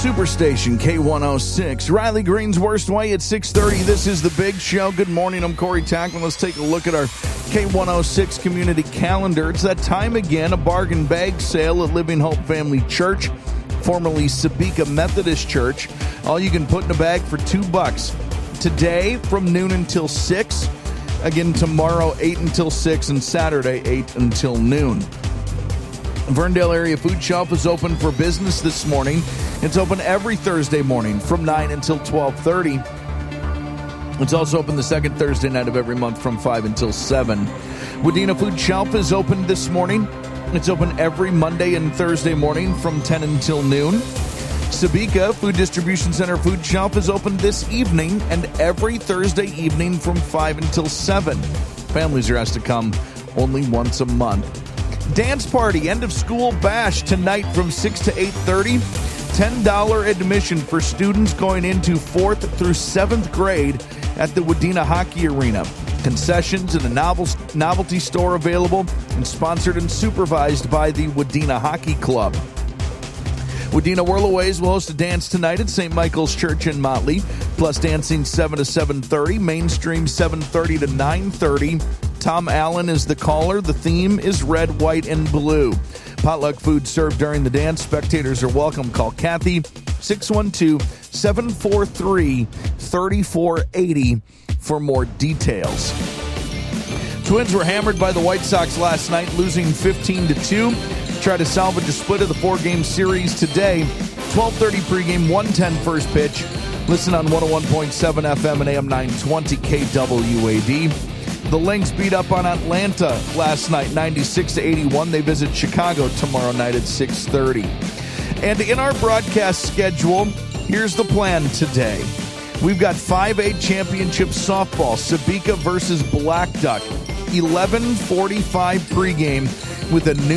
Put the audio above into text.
Superstation K106, Riley Green's Worst Way at 6:30. This is The Big Show. Good morning, I'm Corey Tackman. Let's take a look at our K106 community calendar. It's that time again, a bargain bag sale at Living Hope Family Church, formerly Sabika Methodist Church. All you can put in a bag for $2. Today from noon until 6. Again, tomorrow 8 until 6, and Saturday 8 until noon. Verndale Area Food Shelf is open for business this morning. It's open every Thursday morning from 9 until 12:30. It's also open the second Thursday night of every month from 5 until 7. Wadena Food Shelf is open this morning. It's open every Monday and Thursday morning from 10 until noon. Sabika Food Distribution Center Food Shelf is open this evening and every Thursday evening from 5 until 7. Families are asked to come only once a month. Dance Party, End of School Bash tonight from 6 to 8:30. $10 admission for students going into 4th through 7th grade at the Wadena Hockey Arena. Concessions and a novelty store available, and sponsored and supervised by the Wadena Hockey Club. Wadena Whirlaways will host a dance tonight at St. Michael's Church in Motley, plus dancing 7 to 7:30, mainstream 7:30 to 9:30. Tom Allen is the caller. The theme is red, white, and blue. Potluck food served during the dance. Spectators are welcome. Call Kathy, 612-743-3480 for more details. Twins were hammered by the White Sox last night, losing 15-2. Try to salvage a split of the 4-game series today. 12:30 pregame, 1:10 first pitch. Listen on 101.7 FM and AM 920 KWAD. The Lynx beat up on Atlanta last night, 96-81. They visit Chicago tomorrow night at 6:30. And in our broadcast schedule, here's the plan today. We've got 5A championship softball, Sabika versus Black Duck, 11:45 pregame with a new